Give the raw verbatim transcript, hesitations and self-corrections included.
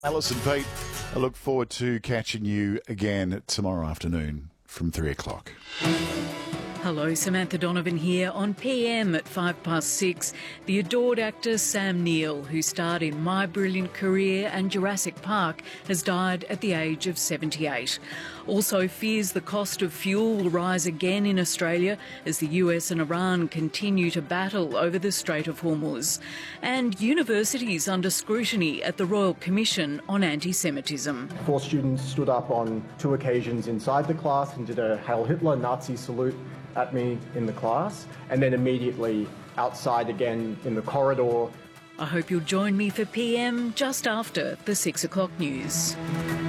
Alison Pete, I look forward to catching you again tomorrow afternoon from three o'clock. Hello, Samantha Donovan here on P M at five past six. The adored actor Sam Neill, who starred in My Brilliant Career and Jurassic Park, has died at the age of seventy-eight. Also fears the cost of fuel will rise again in Australia as the U S and Iran continue to battle over the Strait of Hormuz. And universities under scrutiny at the Royal Commission on Anti-Semitism. Four students stood up on two occasions inside the class and did a Heil Hitler Nazi salute at me in the class, and then immediately outside again in the corridor. I hope you'll join me for P M just after the six o'clock news.